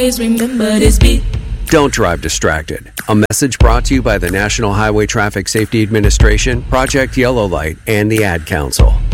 remember this beat. Don't drive distracted. A message brought to you by the National Highway Traffic Safety Administration, Project Yellow Light, and the Ad Council.